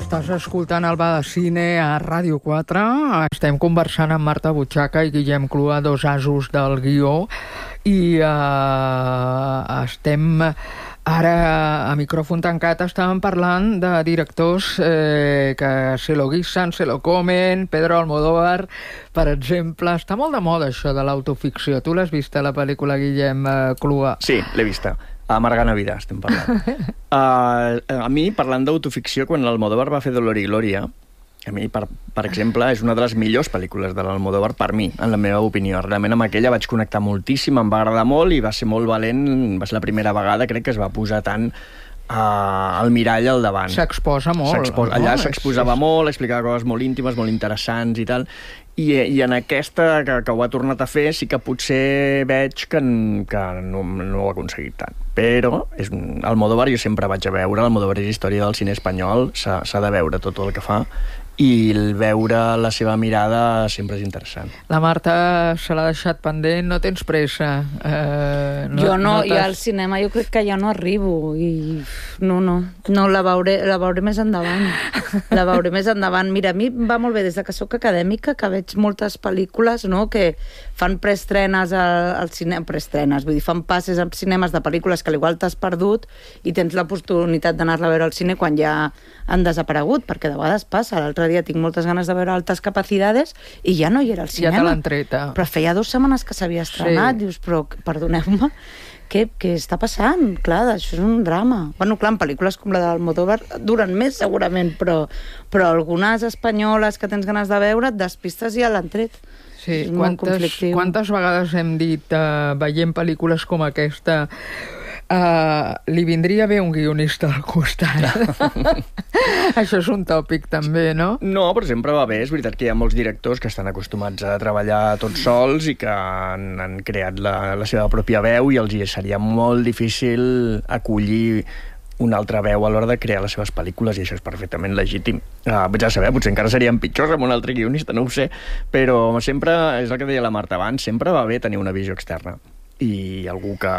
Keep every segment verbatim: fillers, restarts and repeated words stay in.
Estàs escoltant el Bar de Cine a Ràdio quatre. Estem conversant amb Marta Butxaca i Guillem Clua, dos asos del guió, i uh, estem ara a micròfon tancat. Estàvem parlant de directors eh, que se lo guisen, se lo comen. Pedro Almodóvar, per exemple. Està molt de moda això de l'autoficció. Tu l'has vista, la pel·lícula, Guillem uh, Clua? Sí, l'he vista. Amargant vida, estem parlant. Uh, a mi, parlant d'autoficció, quan l'Almodóvar va fer Dolor i Glòria, a mi, per, per exemple, és una de les millors pel·lícules de l'Almodóvar per mi, en la meva opinió. Realment amb aquella vaig connectar moltíssim, em va agradar molt i va ser molt valent. Va ser la primera vegada, crec, que es va posar tant Uh, el mirall al davant. S'exposa molt. S'exposa, allà no? s'exposava sí. molt, explicava coses molt íntimes, molt interessants i tal, i, i en aquesta que, que ho ha tornat a fer sí que potser veig que, que no, no ho ha aconseguit tant. Però és un, Almodóvar jo sempre vaig a veure, Almodóvar és història del cine espanyol, s'ha, s'ha de veure tot el que fa, i el veure la seva mirada sempre és interessant. La Marta se l'ha deixat pendent, no tens pressa. Eh, no, jo no, no i al cinema jo crec que ja no arribo, i no, no, no la veuré, la veuré més endavant. La veuré més endavant. Mira, a mi va molt bé, des de que soc acadèmica, que veig moltes pel·lícules, no?, que fan preestrenes al, al cinema, preestrenes, vull dir, fan passes als cinemes de pel·lícules que igual t'has perdut i tens l'oportunitat d'anar-la a veure al cine quan ja han desaparegut, perquè de vegades passa. L'altre dia tinc moltes ganes de veure Altas Capacidades i ja no hi era al cinema. Ja te l'han treta. Però feia dues setmanes que s'havia estrenat. Sí. Dius, però perdoneu-me, què, què està passant? Clar, això és un drama. Bueno, clar, en pel·lícules com la d'Almodóvar duren més, segurament, però, però algunes espanyoles que tens ganes de veure et despistes i ja l'han tret. Sí, quantes, quantes vegades hem dit, uh, veient pel·lícules com aquesta, Uh, li vindria bé un guionista al costat. Això és un tòpic també, no? No, però sempre va bé. És veritat que hi ha molts directors que estan acostumats a treballar tots sols i que han, han creat la, la seva pròpia veu, i els hi seria molt difícil acollir una altra veu a l'hora de crear les seves pel·lícules, i això és perfectament legítim. Uh, ja saber, potser encara serien pitjors amb un altre guionista, no ho sé, però sempre, és el que deia la Marta abans, sempre va bé tenir una visió externa i algú que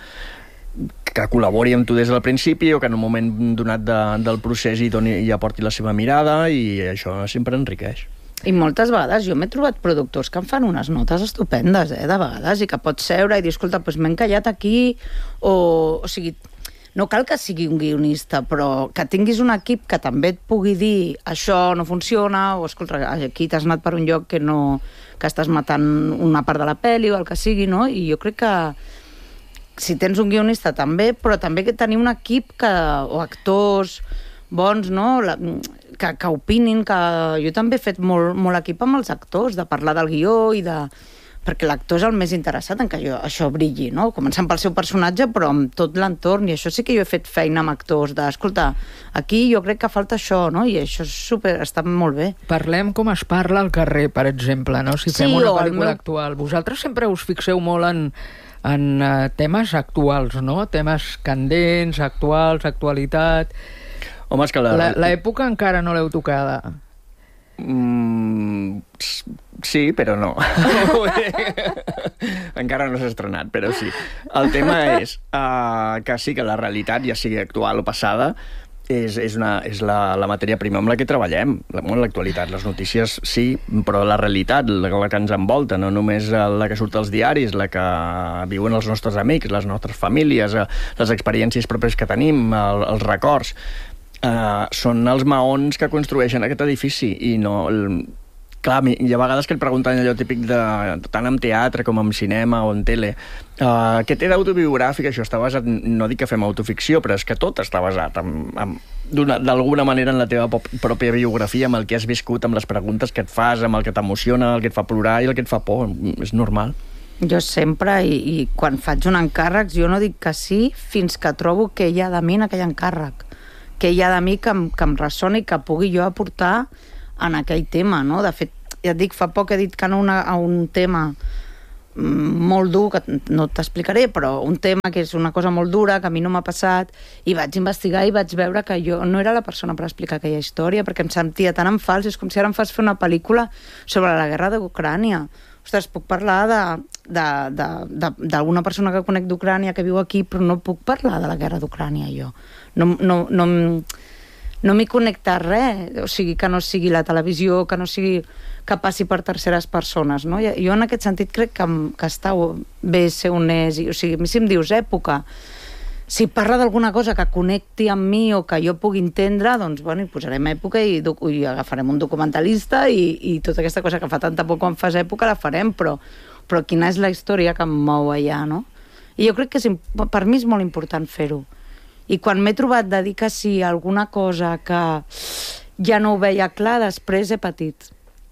que col·labori amb tu des del principi, o que en un moment donat de, del procés hi, doni, hi aporti la seva mirada, i això sempre enriqueix. I moltes vegades jo m'he trobat productors que em fan unes notes estupendes, eh, de vegades, i que pots seure i dir, escolta, doncs m'he encallat aquí, o, o sigui, no cal que sigui un guionista, però que tinguis un equip que també et pugui dir això no funciona, o escolta, aquí t'has anat per un lloc que no, que estàs matant una part de la pel·li o el que sigui, no? I jo crec que si tens un guionista també, però també que tenir un equip que, o actors bons, no?, la, que, que opinin, que jo també he fet molt, molt equip amb els actors, de parlar del guió i de... perquè l'actor és el més interessat en que jo, això brilli, no?, començant pel seu personatge, però amb tot l'entorn, i això sí que jo he fet feina amb actors, de, escolta, aquí jo crec que falta això, no?, i això és super, està molt bé. Parlem com es parla al carrer, per exemple, no?, si fem sí, una pel·lícula meu... actual. Vosaltres sempre us fixeu molt en en uh, temes actuals, no? Temes candents, actuals, actualitat... Home, és que la... L'època encara no l'heu tocada. Mm, sí, però no. Encara no s'ha estrenat, però sí. El tema és uh, que sí que la realitat, ja sigui actual o passada, és, és, una, és la, la matèria prima amb la que treballem, en l'actualitat. Les notícies sí, però la realitat, la, la que ens envolta, no només la que surt als diaris, la que viuen els nostres amics, les nostres famílies, les experiències pròpies que tenim, el, els records, eh, són els maons que construeixen aquest edifici, i no... El, clar, hi ha vegades que et pregunten allò típic de, tant en teatre com en cinema o en tele, uh, què té d'autobiogràfic això? Està basat, no dic que fem autoficció, però és que tot està basat d'alguna manera en la teva pròpia biografia, amb el que has viscut, amb les preguntes que et fas, amb el que t'emociona, el que et fa plorar i el que et fa por. És normal. Jo sempre, i, i quan faig un encàrrec, jo no dic que sí fins que trobo que hi ha de mi en aquell encàrrec, que hi ha de mi que em, que em ressoni, que pugui jo aportar en aquell tema, no? De fet, ja et dic, fa poc he dit que no una, a un tema molt dur, que no t'explicaré, però un tema que és una cosa molt dura, que a mi no m'ha passat, i vaig investigar i vaig veure que jo no era la persona per explicar aquella història, perquè em sentia tan en fals, és com si ara em fas fer una pel·lícula sobre la guerra d'Ucrània. Ostres, puc parlar de, de, de, de, d'alguna persona que conec d'Ucrània que viu aquí, però no puc parlar de la guerra d'Ucrània, jo. No... no, no no m'hi connecta res, o sigui, que no sigui la televisió, que no sigui que passi per terceres persones, no? Jo en aquest sentit crec que, que està bé ser honest, o sigui, a mi si em dius època, si parla d'alguna cosa que connecti amb mi o que jo pugui entendre, doncs, bueno, hi posarem època i, i agafarem un documentalista i, i tota aquesta cosa que fa tanta por quan fas època la farem, però, però quina és la història que em mou allà, no? I jo crec que és, per mi és molt important fer-ho. I quan m'he trobat de dir que sí a alguna cosa que ja no ho veia clar, després he patit.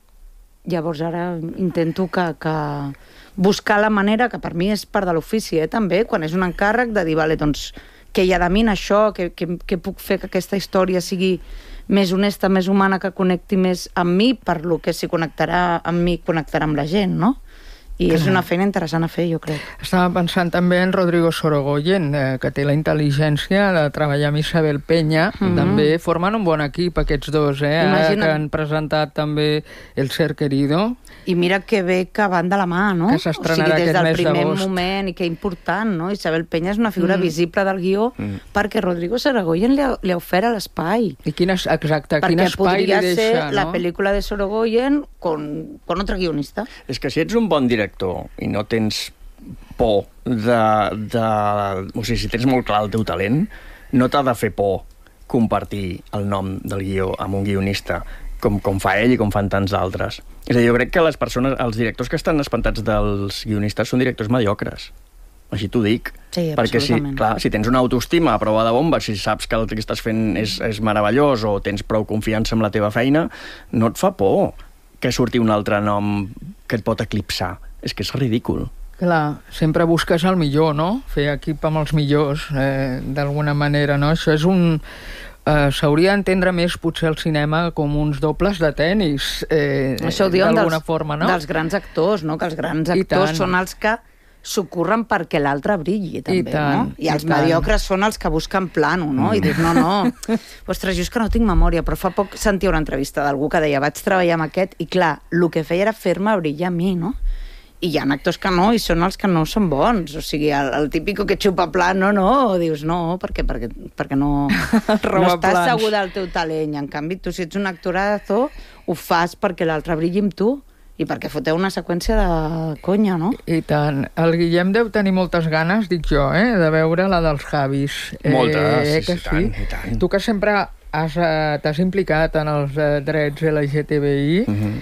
Llavors ara intento que... que buscar la manera, que per mi és part de l'ofici, eh, també, quan és un encàrrec de dir, vale, doncs, què hi ha de mi en això, què, què, què puc fer que aquesta història sigui més honesta, més humana, que connecti més amb mi, per lo que si connectarà amb mi, connectarà amb la gent, no? I és una feina interessant a fer, jo crec. Estava pensant també en Rodrigo Sorogoyen, eh, que té la intel·ligència de treballar amb Isabel Peña. Mm-hmm. També formen un bon equip, aquests dos, eh? Imagina't... que han presentat també El ser querido. I mira que bé que van de la mà, no? Que s'estrenarà aquest mes d'agost. O sigui, des del primer moment, i que important, no? Isabel Peña és una figura mm. visible del guió, mm. perquè Rodrigo Sorogoyen li ha, li ha ofert l'espai. I quin és, exacte, quin espai li deixa, no? Perquè podria ser la pel·lícula de Sorogoyen con, con otro guionista. És que si ets un bon director i no tens por de, de... O sigui, si tens molt clar el teu talent, no t'ha de fer por compartir el nom del guió amb un guionista, com, com fa ell i com fan tants d'altres. És a dir, jo crec que les persones, els directors que estan espantats dels guionistes són directors mediocres. Així t'ho dic. Sí, perquè si, clar, si tens una autoestima a prova de bomba, si saps que el que estàs fent és, és meravellós o tens prou confiança en la teva feina, no et fa por que surti un altre nom que et pot eclipsar. És que és ridícul. Clar, sempre busques el millor, no? Fer equip amb els millors, eh, d'alguna manera, no? Això és un... Eh, s'hauria d'entendre més, potser, el cinema com uns dobles de tennis, eh, això ho diuen d'alguna dels, forma, no? dels grans actors, no? Que els grans actors són els que s'ocorren perquè l'altre brilli, també, I tant, no? I els i mediocres són els que busquen plano, no? Mm. I dius, no, no, ostres, jo és que no tinc memòria, però fa poc sentia una entrevista d'algú que deia, vaig treballar amb aquest, i clar, el que feia era fer-me brillar a mi, no? I hi ha actors que no, i són els que no són bons. O sigui, el, el típico que xupa plano, no, o dius no, perquè, perquè, perquè no, no estàs segur del teu talent. En canvi, tu, si ets un actorazo, ho fas perquè l'altre brilli amb tu i perquè foteu una seqüència de conya, no? I tant. El Guillem deu tenir moltes ganes, dic jo, eh, de veure la dels Javis. Moltes, eh, sí, que sí, tant, i tant. Tu que sempre has, eh, t'has implicat en els eh, drets L G T B I, mm-hmm.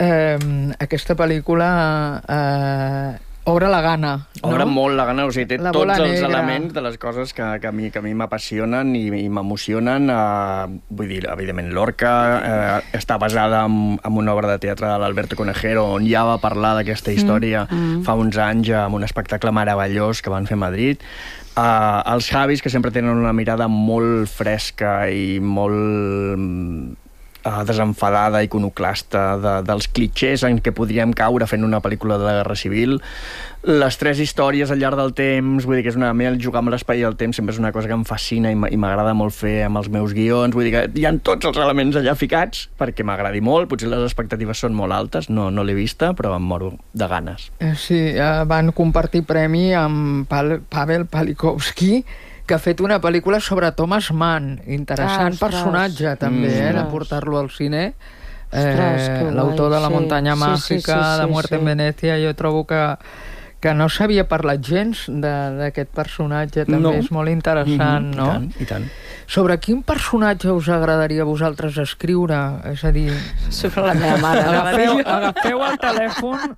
Eh, aquesta pel·lícula eh, obre la gana, no? Obre molt la gana, o sigui, té la tots els negra. elements de les coses que, que a mi, que a mi m'apassionen i, i m'emocionen. Eh, vull dir, evidentment, Lorca eh, està basada en, en una obra de teatre de l'Alberto Conejero, on ja va parlar d'aquesta història mm, mm. fa uns anys amb un espectacle meravellós que van fer a Madrid. Uh, els Javis, que sempre tenen una mirada molt fresca i molt... Uh, desenfadada, iconoclasta, de, dels clitxers en què podríem caure fent una pel·lícula de la Guerra Civil. Les tres històries al llarg del temps, vull dir que és una... jugar amb l'espai i el temps sempre és una cosa que em fascina i m'agrada molt fer amb els meus guions. Vull dir que hi ha tots els elements allà ficats perquè m'agradi molt. Potser les expectatives són molt altes, no, no l'he vista, però em moro de ganes. Sí, uh, van compartir premi amb Pal- Pavel Pawlikowski, que ha fet una pel·lícula sobre Thomas Mann. Interessant ah, personatge, també, mm. eh, de portar-lo al cine. Eh, L'autor de La sí. muntanya sí, màgica, sí, sí, sí, de Muerte sí. en Venècia, jo trobo que, que no s'havia parlat gens d'aquest personatge, també no. és molt interessant, mm-hmm, no? I tant, i tant. Sobre quin personatge us agradaria a vosaltres escriure? És a dir... Sobre la meva mare. Agafeu, agafeu el telèfon...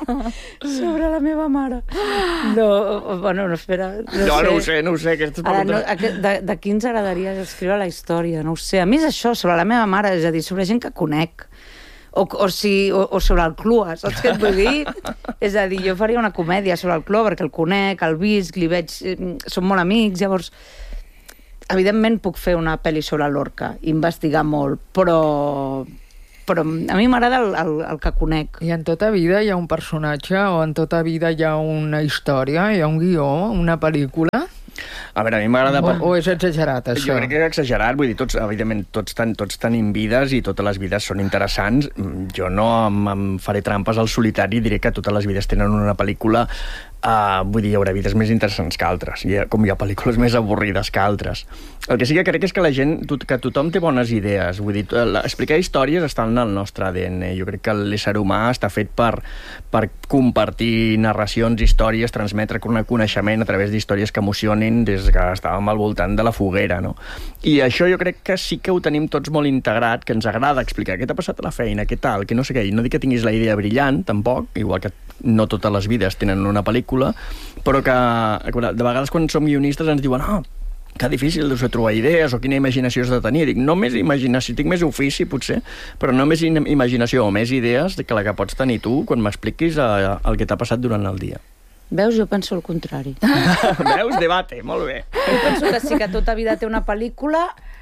Sobre la meva mare. No, bueno, no, espera. No, no, sé. no ho sé, no ho sé. Aquestes Ara, preguntes... no, de, de qui ens agradaria escriure la història? No ho sé. A mi és això, sobre la meva mare, és a dir, sobre gent que conec. O, o, si, o, o sobre el Clua, saps què et vull dir? És a dir, jo faria una comèdia sobre el Clua perquè el conec, el visc, li veig... Som molt amics, llavors... Evidentment puc fer una pel·li sobre Lorca, investigar molt, però... però a mi m'agrada el, el, el que conec. I en tota vida hi ha un personatge o en tota vida hi ha una història, hi ha un guió, una pel·lícula? A veure, a mi m'agrada... O, o és exagerat, això? Jo crec que és exagerat, vull dir, tots, evidentment, tots, ten, tots tenim vides i totes les vides són interessants. Jo no em, em faré trampes al solitari i diré que totes les vides tenen una pel·lícula Uh, vull dir, hi haurà vides més interessants que altres, i, com hi ha pel·lícules més avorrides que altres. El que sí que crec és que la gent, que tothom té bones idees. Vull dir, explicar històries està en el nostre A D N. Jo crec que l'ésser humà està fet per, per compartir narracions, històries, transmetre coneixement a través d'històries que emocionin des que estàvem al voltant de la foguera, no? I això jo crec que sí que ho tenim tots molt integrat, que ens agrada explicar què t'ha passat a la feina, què tal, que no sé què. I no dic que tinguis la idea brillant, tampoc, igual que no totes les vides tenen una pel·lícula, però que de vegades quan som guionistes ens diuen ah, que difícil deu ser trobar idees o quina imaginació has de tenir. Dic, no més imaginació, tinc més ofici potser, però no més imaginació o més idees que la que pots tenir tu quan m'expliquis el que t'ha passat durant el dia. Veus? Jo penso el contrari. Veus? Debate, molt bé. Jo penso que sí que tota vida té una pel·lícula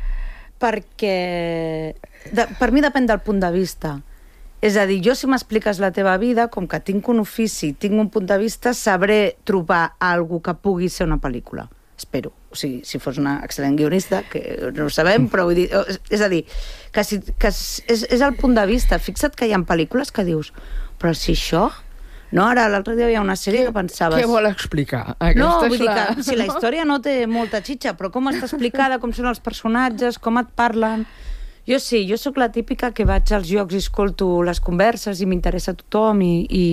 perquè... De, per mi depèn del punt de vista. És a dir, jo si m'expliques la teva vida, com que tinc un ofici, tinc un punt de vista, sabré trobar algú que pugui ser una pel·lícula. Espero. O sigui, si fos una excel·lent guionista, que no ho sabem, però vull dir... És a dir, que, si, que és, és el punt de vista. Fixa't que hi ha pel·lícules que dius, però si això... No, ara l'altre dia hi ha una sèrie que pensaves... Què vol explicar? Aquesta no, vull dir la... que si la història no té molta xitxa, però com està explicada, com són els personatges, com et parlen... Jo sí, jo sóc la típica que vaig als llocs i escolto les converses i m'interessa tothom i, i...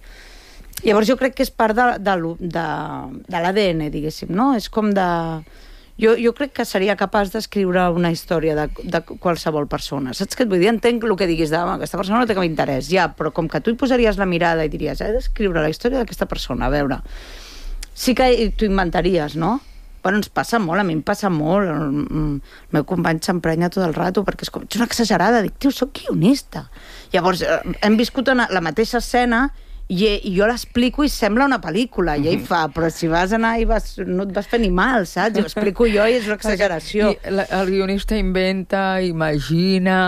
Llavors jo crec que és part de, de, de, de l'A D N, diguéssim, no? És com de... Jo, jo crec que seria capaç d'escriure una història de, de qualsevol persona. Saps què et vull dir? Entenc el que diguis de aquesta persona no té cap interès, ja, però com que tu hi posaries la mirada i diries he d'escriure la història d'aquesta persona, a veure... Sí que t'ho inventaries, no? Bueno, ens passa molt, a mi em passa molt. El meu company s'emprenya tot el rato perquè és com, ets una exagerada. Dic, tio, soc guionista. Llavors, hem viscut la mateixa escena i, i jo l'explico i sembla una pel·lícula. I ell fa, però si vas anar i vas, no et vas fer ni mal, saps? Jo explico jo i és una exageració. I el guionista inventa, imagina...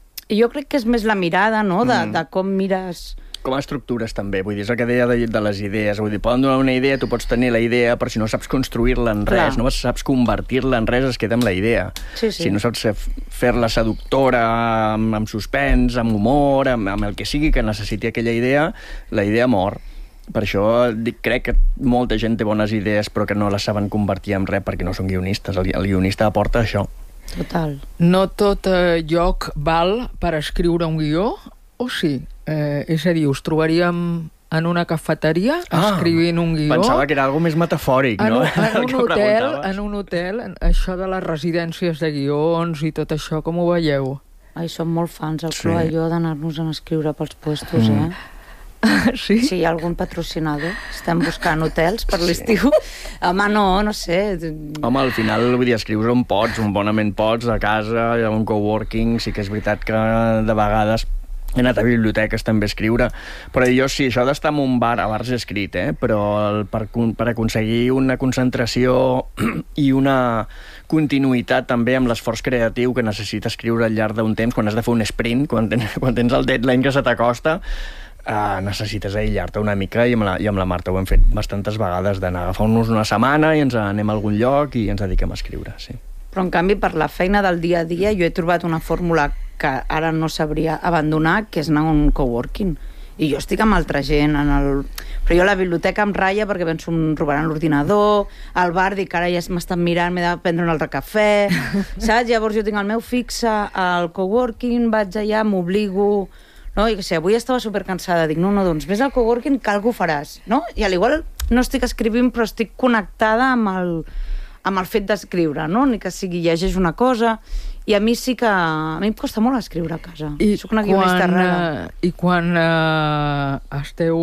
I jo crec que és més la mirada, no?, de, de com mires... Com a estructures també, vull dir, és el que deia de, de les idees, vull dir, poden donar una idea, tu pots tenir la idea, però si no saps construir-la en res, Clar. no saps convertir-la en res, es queda amb la idea. Sí, sí. Si no saps fer-la seductora, amb, amb suspens, amb humor, amb, amb el que sigui que necessiti aquella idea, la idea mor. Per això dic, crec que molta gent té bones idees però que no les saben convertir en res perquè no són guionistes. El, el guionista aporta això. Total. No tot eh, lloc val per escriure un guió, o sí? Eh, és a dir, us trobaríem en una cafeteria ah, escrivint un guió? Pensava que era algo més metafòric, en, no? En un, hotel, en un hotel, això de les residències de guions i tot això, com ho veieu? Ai, som molt fans, el Cloa i jo, d'anar-nos a escriure pels puestos, mm. eh? Sí? Si hi ha algun patrocinador, estem buscant hotels per l'estiu. Home, no, no sé. Home, al final, vull dir, escrius on pots, on bonament pots, a casa, a un coworking, sí que és veritat que de vegades he anat a biblioteques també a escriure, però jo sí, això d'estar en un bar, a bars he escrit, eh? però el, per, per aconseguir una concentració i una continuïtat també amb l'esforç creatiu que necessita escriure al llarg d'un temps, quan has de fer un sprint, quan tens, quan tens el deadline que se t'acosta, Uh, necessites aïllar-te una mica i amb, la, i amb la Marta ho hem fet bastantes vegades d'anar a agafar-nos una setmana i ens anem a algun lloc i ens dediquem a escriure, sí. Però en canvi per la feina del dia a dia jo he trobat una fórmula que ara no sabria abandonar, que és anar a un coworking. I jo estic amb altra gent en el... però jo a la biblioteca em ratlla perquè penso em robaran l'ordinador, al bar dic ara ja m'estan mirant, m'he de prendre un altre cafè, saps? Llavors jo tinc el meu fixe al coworking, vaig allà, m'obligo... No? I que sé, avui estava supercansada, dic, no, no, doncs vés al coworking que algú faràs, no? I a l'igual no estic escrivint, però estic connectada amb el, amb el fet d'escriure, no? Ni que sigui llegeix una cosa, i a mi sí que... A mi em costa molt escriure a casa. I Soc una guionista rara. I quan uh, esteu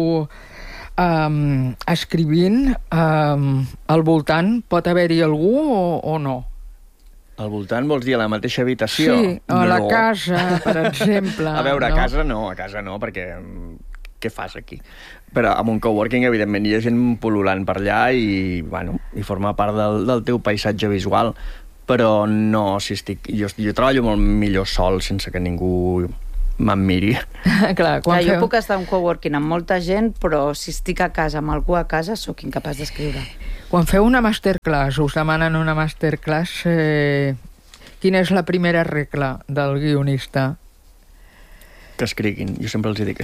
um, escrivint, um, al voltant pot haver-hi algú o, o no? Al voltant vols dir a la mateixa habitació? Sí, a no. la casa, per exemple. A veure, no? a casa no, a casa no, perquè què fas aquí? Però amb un coworking, evidentment, hi ha gent pol·lulant per allà i, bueno, i forma part del, del teu paisatge visual. Però no, si estic... Jo, jo treballo molt millor sol, sense que ningú m'admiri. Clar, quan Clar, feu... Jo puc estar a un coworking amb molta gent, però si estic a casa amb algú a casa, sóc incapaç d'escriure. Quan feu una masterclass, us demanen una masterclass, eh, quina és la primera regla del guionista? Que escriguin, jo sempre els dic això.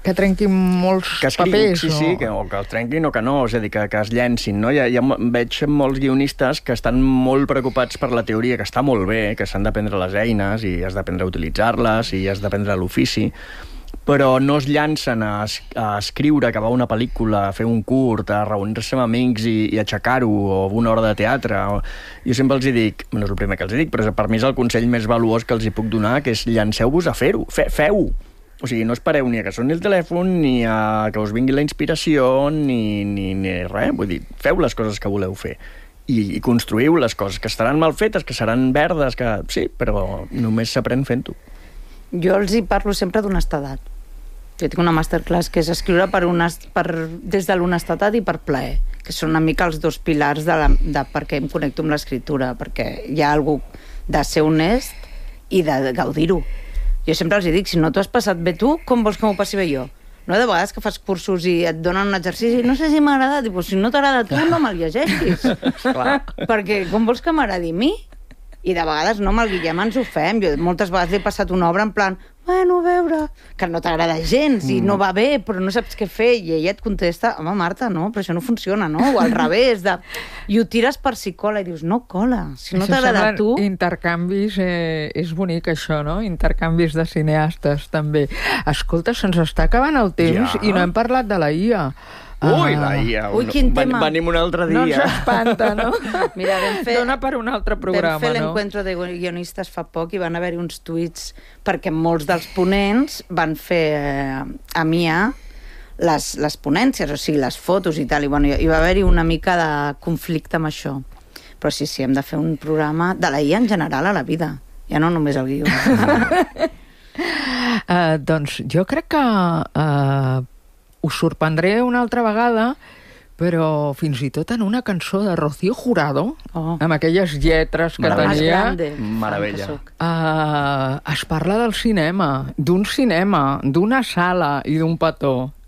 que trenquin molts que escriguin, papers. sí, o... sí, que, o que els trenquin o que no, és a dir, que, que es llencin, no? Hi ha, hi ha, veig molts guionistes que estan molt preocupats per la teoria, que està molt bé, que s'han d'aprendre les eines i has d'aprendre a utilitzar-les i has d'aprendre l'ofici, però no es llancen a, a escriure, a acabar una pel·lícula, a fer un curt, a reunir-se amb amics i, i aixecar-ho, o una hora de teatre. O... Jo sempre els hi dic, no és el primer que els hi dic, però per mi és el consell més valuós que els hi puc donar, que és llanceu-vos a fer-ho, Fe, feu-ho. O sigui, no espereu ni a que soni el telèfon, ni a que us vingui la inspiració, ni, ni, ni res. Vull dir, feu les coses que voleu fer. I, i construïu les coses, que estaran mal fetes, que seran verdes, que sí, però només s'aprèn fent-ho. Jo els hi parlo sempre d'honestedat. Jo tinc una masterclass que és escriure per honest, per, des de l'honestedat i per plaer, que són una mica els dos pilars de, la, de per què em connecto amb l'escriptura, perquè hi ha algú de ser honest i de gaudir-ho. Jo sempre els dic, si no t'ho has passat bé tu, com vols que m'ho passi bé jo? No, de vegades que fas cursos i et donen un exercici, no sé si m'ha agradat, i, pues, si no t'agrada a tu, no me'l llegeixis. Perquè com vols que m'agradi a mi? I de vegades no, amb el Guillem ens ho fem. Jo moltes vegades li he passat una obra en plan, bueno, a veure, que no t'agrada gens i no va bé, però no saps què fer, i ella et contesta, home, Marta, no, però això no funciona, no? O al revés, de... i ho tires per si cola, i dius, no cola, si no t'agrada a tu... Intercanvis, eh, és bonic això, no? Intercanvis de cineastes, també. Escolta, se'ns està acabant el temps ja. I no hem parlat de la I A. Ui, la I A. Ui, quin tema. Venim un altre dia. No ens espanta, no? Mira, vam fer... Dona per un altre programa, vam fer no? l'encuentro de guionistes fa poc i van haver-hi uns tuits perquè molts dels ponents van fer eh, a M I A les, les ponències, o sigui, les fotos i tal, i, bueno, hi va haver-hi una mica de conflicte amb això. Però sí, sí, hem de fer un programa de la I A en general a la vida, ja no només el guió. uh, doncs jo crec que... Uh, us sorprendré una altra vegada, però fins i tot en una cançó de Rocío Jurado, oh. amb aquelles lletres que Meravella. tenia... Meravella. Uh, es parla del cinema, d'un cinema, d'una sala i d'un petó.